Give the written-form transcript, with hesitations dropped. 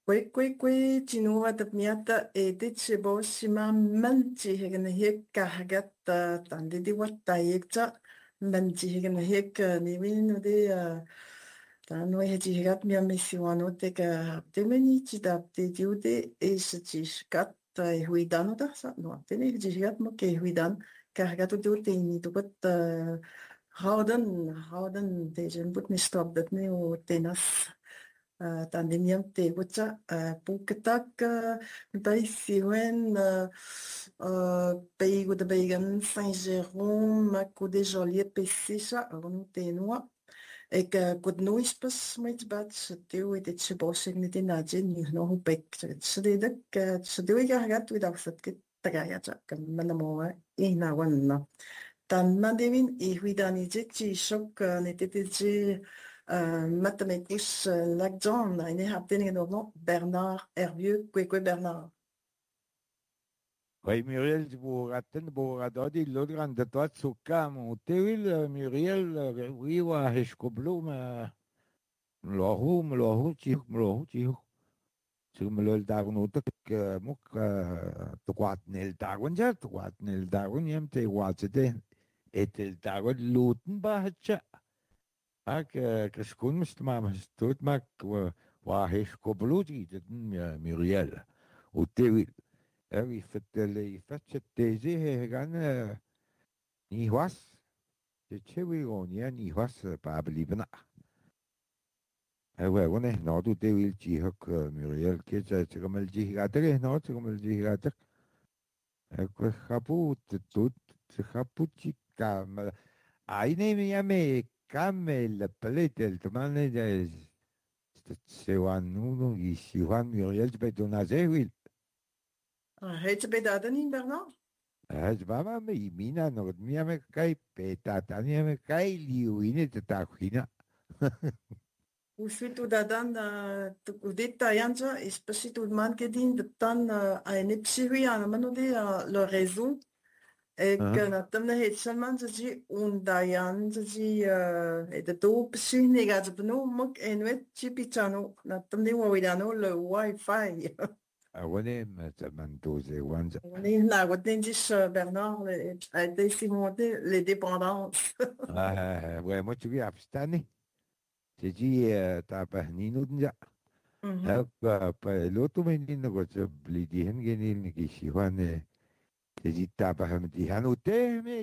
Kwe tinua tapmiata e te tsebo sima manti hegana hek kahagat tande di watta yekta manti hegana hek ni winu de tano he jigat mi amesi wano te ka te meni tida te diude e se jiskat e huidano da sa no te ne jigat mo ke huidan kahagat tu te ni tu pat Howden te jen put ni stop dat ne o tenas tandem te wutsa pukatak dai siwen peigo de beigan Saint-Jérôme ko de Joliet pesisa on te noa e ka kod nois pas met bat te o te chebosig ni te naje ni no ho pek se de se de ga gat wi da sat ke tagaya ja kan manamo e na wan tan mandevin e huidani je shock ne te matemakus lagjon ine haptening no Bernard Hervieux kwe Bernard. Oui, Muriel, vous ratez, vous ratez, l'autre grande de toi, Tsuka, mon théorie, Muriel, oui, ou à Heshkoblo, mais ملوهو تيهو سملول دارون وتك مك تقعد نيل دارون جا تقعد نيل دارون يم تي واتده اتل دارون لوتن باهتشا هاك كشكون مستمع مستوت ماك وهشكوبلو تيجي ميريال وتيويل أوي فتلي فتشت تيزي هيغان نيهواس تشوي غونيا نيهواس بابلي بنا ونه نادو تيويل جيهك ميريال كيجا تغمل جيهاتك تغمل جيهاتك خابو تتوت خابو تشيكا عيني ميامي كامل بليت التمانية سيوانو يسيوان ميريال تبدونا زيويل Heet ze bij de Adenin, Bernard? Mama me mina no mia me kai peta tania me kai liuine te takwina. Uswitu dadan udita yanja especially man kedin de tan a ene psihui ana manode le réseau et que na tamna het shalman ji undayan ji et de do psi nega de no mok enwet chipitano na tamne wawidano le wifi. Awane me tamantoze wanza. On est là, on est dit Bernard a été cimenté les dépendances. Ouais, moi tu viens abstani. Tu dis tapa nino nja. Pa l'autre menino ko sa blidihen genin ki siwan. Tu dis tapa ham di hanote me